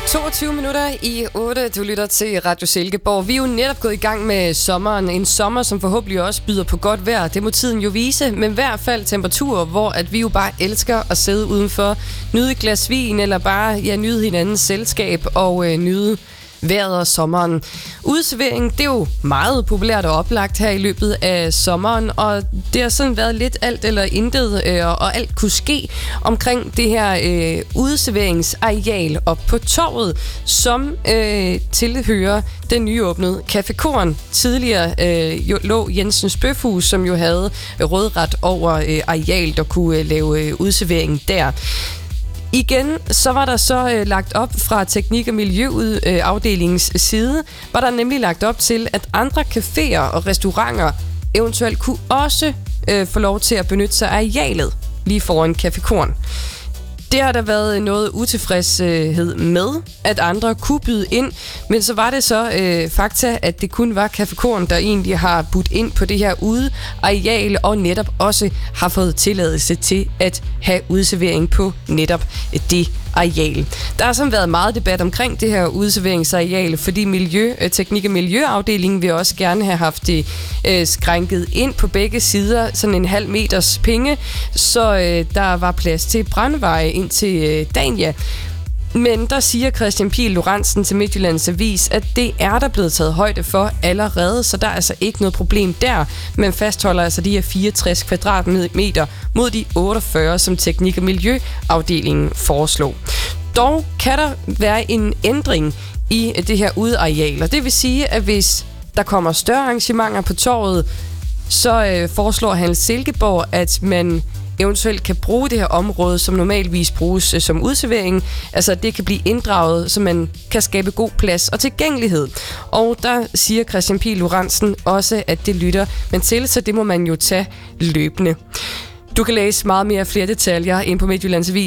22 minutter i 8. Du lytter til Radio Silkeborg. Vi er jo netop gået i gang med sommeren. En sommer, som forhåbentlig også byder på godt vejr. Det må tiden jo vise. Men i hvert fald temperaturer, hvor at vi jo bare elsker at sidde udenfor, nyde et glas vin, eller bare nyde hinandens selskab og nyde vejret og sommeren. Udeservering, det er jo meget populært og oplagt her i løbet af sommeren, og det har sådan været lidt alt eller intet, og alt kunne ske omkring det her udeserveringsareal op på torvet, som tilhører den nyåbnede Café Korn. Tidligere lå Jensens Bøfhus, som jo havde råderet over areal, der kunne lave udeservering der. Igen, så var der så lagt op fra Teknik- og Miljøafdelingens side, var der nemlig lagt op til, at andre caféer og restauranter eventuelt kunne også få lov til at benytte sig af arealet lige foran Café Korn. Det har der været noget utilfredshed med, at andre kunne byde ind, men så var det så fakta, at det kun var Café Korn, der egentlig har budt ind på det her udeareal, og netop også har fået tilladelse til at have udeservering på netop det areal. Der har sådan været meget debat omkring det her udeserveringsareal, fordi Teknik- og Miljøafdelingen vil også gerne have haft det skrænket ind på begge sider, sådan en halv meters penge, så der var plads til brandveje ind til Dania. Men der siger Christian Pihl Lorentzen til Midtjyllands Avis, at det er der blevet taget højde for allerede, så der er altså ikke noget problem der, men fastholder altså de her 64 kvadratmeter mod de 48, som Teknik- og Miljøafdelingen foreslog. Dog kan der være en ændring i det her udeareal, og det vil sige, at hvis der kommer større arrangementer på torvet, så foreslår Hans Silkeborg, at man eventuelt kan bruge det her område, som normalvis bruges som udservering. Altså, det kan blive inddraget, så man kan skabe god plads og tilgængelighed. Og der siger Christian Pihl Lorentzen også, at det lytter man til, så det må man jo tage løbende. Du kan læse meget mere flere detaljer ind på Midtjyllands Avis.